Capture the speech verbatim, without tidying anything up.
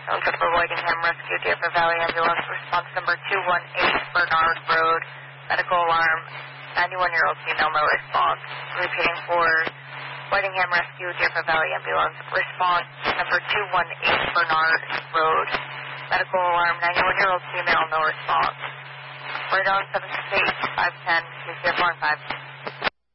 Delta for Whitingham Rescue, Deerfield Valley Ambulance, response number two one eight, Bernard Road, medical alarm, ninety-one-year-old female, no response. Repeating for Whitingham Rescue, Deerfield Valley Ambulance, response number two one eight, Bernard Road, medical alarm, ninety-one-year-old female, no response. Right on seven six eight, five ten, two zero four five.